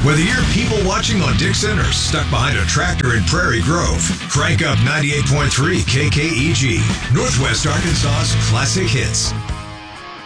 Whether you're people watching on Dixon or stuck behind a tractor in Prairie Grove, crank up 98.3 KKEG, Northwest Arkansas's classic hits.